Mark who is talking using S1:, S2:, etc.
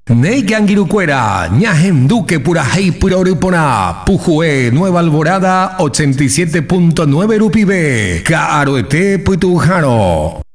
S1: Neigangirucuera, Ñajenduque Purajei Puroripona, Pujue Nueva Alborada 87.9 Rupibe, Caroete Puitujano.